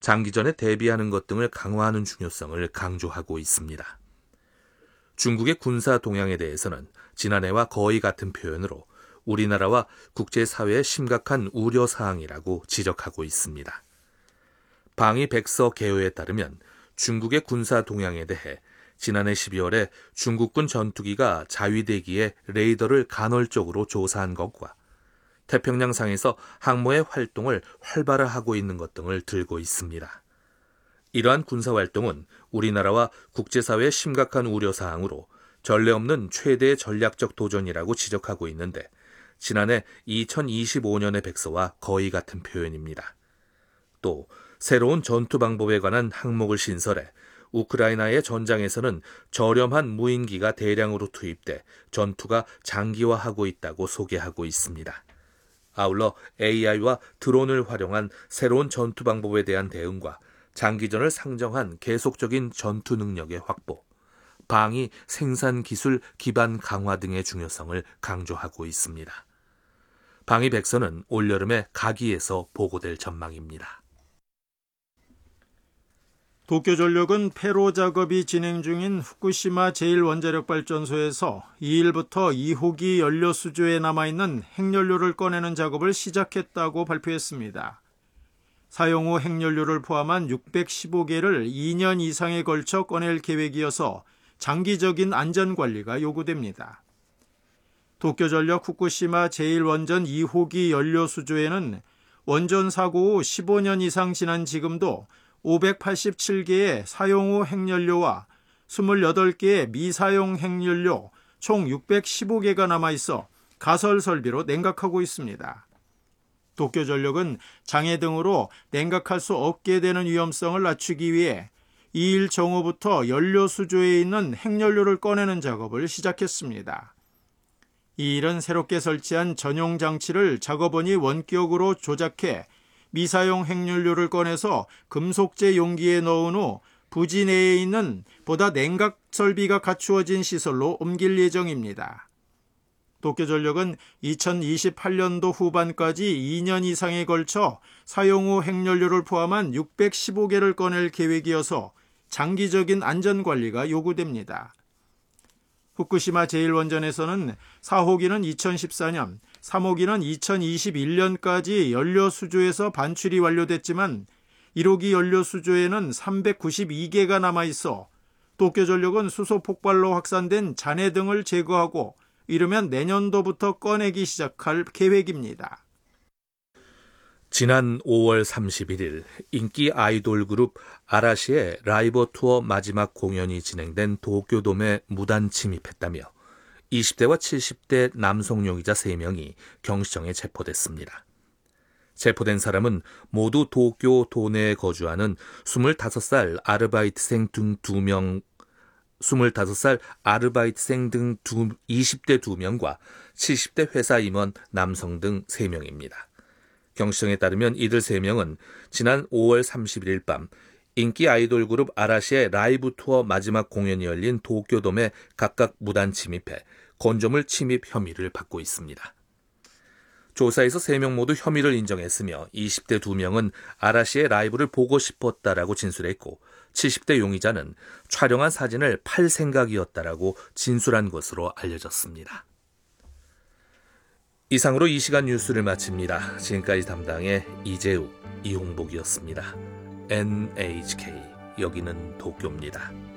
장기전에 대비하는 것 등을 강화하는 중요성을 강조하고 있습니다. 중국의 군사 동향에 대해서는 지난해와 거의 같은 표현으로 우리나라와 국제사회의 심각한 우려사항이라고 지적하고 있습니다. 방위 백서 개요에 따르면 중국의 군사 동향에 대해 지난해 12월에 중국군 전투기가 자위대기에 레이더를 간헐적으로 조사한 것과 태평양상에서 항모의 활동을 활발화하고 있는 것 등을 들고 있습니다. 이러한 군사활동은 우리나라와 국제사회의 심각한 우려사항으로 전례 없는 최대의 전략적 도전이라고 지적하고 있는데 지난해 2025년의 백서와 거의 같은 표현입니다. 또 새로운 전투 방법에 관한 항목을 신설해 우크라이나의 전장에서는 저렴한 무인기가 대량으로 투입돼 전투가 장기화하고 있다고 소개하고 있습니다. 아울러 AI와 드론을 활용한 새로운 전투 방법에 대한 대응과 장기전을 상정한 계속적인 전투 능력의 확보, 방위 생산 기술 기반 강화 등의 중요성을 강조하고 있습니다. 방위 백서는 올여름에 가기에서 보고될 전망입니다. 도쿄전력은 폐로 작업이 진행 중인 후쿠시마 제1원자력발전소에서 2일부터 2호기 연료 수조에 남아있는 핵연료를 꺼내는 작업을 시작했다고 발표했습니다. 사용 후 핵연료를 포함한 615개를 2년 이상에 걸쳐 꺼낼 계획이어서 장기적인 안전관리가 요구됩니다. 도쿄전력 후쿠시마 제1원전 2호기 연료 수조에는 원전 사고 후 15년 이상 지난 지금도 587개의 사용 후 핵연료와 28개의 미사용 핵연료 총 615개가 남아있어 가설 설비로 냉각하고 있습니다. 도쿄전력은 장애 등으로 냉각할 수 없게 되는 위험성을 낮추기 위해 2일 정오부터 연료 수조에 있는 핵연료를 꺼내는 작업을 시작했습니다. 이 일은 새롭게 설치한 전용 장치를 작업원이 원격으로 조작해 미사용 핵연료를 꺼내서 금속제 용기에 넣은 후 부지 내에 있는 보다 냉각 설비가 갖추어진 시설로 옮길 예정입니다. 도쿄전력은 2028년도 후반까지 2년 이상에 걸쳐 사용 후 핵연료를 포함한 615개를 꺼낼 계획이어서 장기적인 안전관리가 요구됩니다. 후쿠시마 제1원전에서는 4호기는 2014년, 3호기는 2021년까지 연료 수조에서 반출이 완료됐지만 1호기 연료 수조에는 392개가 남아있어 도쿄전력은 수소 폭발로 확산된 잔해 등을 제거하고 이르면 내년도부터 꺼내기 시작할 계획입니다. 지난 5월 31일 인기 아이돌 그룹 아라시의 라이브 투어 마지막 공연이 진행된 도쿄돔에 무단 침입했다며 20대와 70대 남성 용의자 3명이 경시청에 체포됐습니다. 체포된 사람은 모두 도쿄도 내에 거주하는 25살 아르바이트생 등 2명, 25살 아르바이트생 등 20대 2명과 70대 회사 임원 남성 등 3명입니다. 경시청에 따르면 이들 3명은 지난 5월 31일 밤 인기 아이돌 그룹 아라시의 라이브 투어 마지막 공연이 열린 도쿄돔에 각각 무단 침입해 건조물 침입 혐의를 받고 있습니다. 조사에서 3명 모두 혐의를 인정했으며 20대 2명은 아라시의 라이브를 보고 싶었다라고 진술했고 70대 용의자는 촬영한 사진을 팔 생각이었다라고 진술한 것으로 알려졌습니다. 이상으로 이 시간 뉴스를 마칩니다. 지금까지 담당의 이재욱, 이홍복이었습니다. NHK, 여기는 도쿄입니다.